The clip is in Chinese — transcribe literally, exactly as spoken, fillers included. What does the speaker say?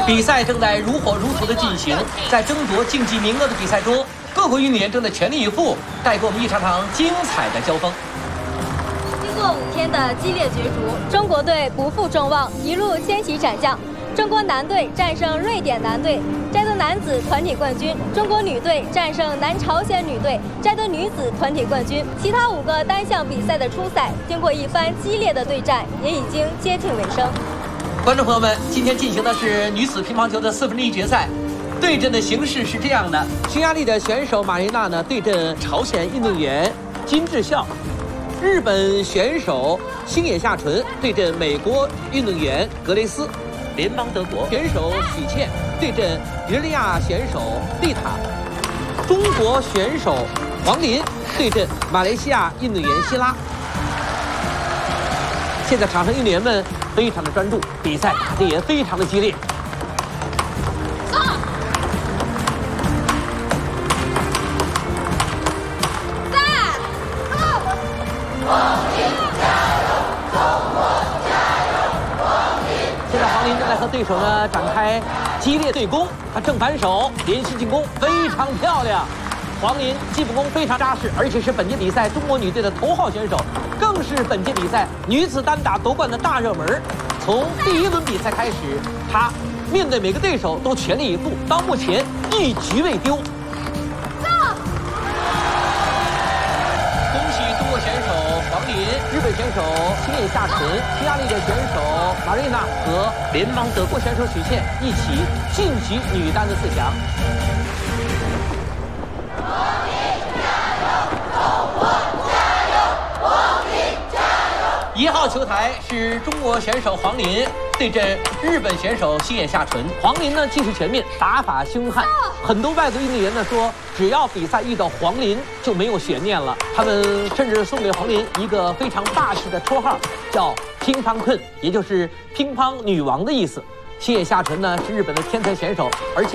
比赛正在如火如荼的进行，在争夺竞技名额的比赛中，各国运动员正在全力以赴，带给我们一场场精彩的交锋。 经过五天的激烈角逐，中国队不负众望，一路千骑斩将。中国男队战胜瑞典男队，摘得男子团体冠军；中国女队战胜南朝鲜女队，摘得女子团体冠军。其他五个单项比赛的初赛，经过一番激烈的对战，也已经接近尾声。 观众朋友们，今天进行的是女子乒乓球的四分之一决赛，对阵的形式是这样的：匈牙利的选手马琳娜呢对阵朝鲜运动员金智孝，日本选手星野夏纯对阵美国运动员格雷斯，联邦德国选手许倩对阵尼日利亚选手丽塔，中国选手黄琳对阵马来西亚运动员希拉。现在场上运动员们非常的专注，比赛打得也非常的激烈。现在黄琳正在和对手呢展开激烈对攻，他正反手连续进攻非常漂亮。黄琳基本功非常扎实，而且是本届比赛中国女队的头号选手，更是本届比赛女子单打夺冠的大热门。从第一轮比赛开始，她面对每个对手都全力以赴，到目前一局未丢。恭喜中国选手黄琳、日本选手星野夏纯、匈牙利的选手马瑞娜和联邦德国选手许倩一起晋级女单的四强。一号球台是中国选手黄琳对阵日本选手星野夏纯。黄琳呢技术全面，打法凶悍，很多外国运动员呢说，只要比赛遇到黄琳就没有悬念了。他们甚至送给黄琳一个非常霸气的绰号，叫乒乓困，也就是乒乓女王的意思。星野夏纯呢是日本的天才选手，而且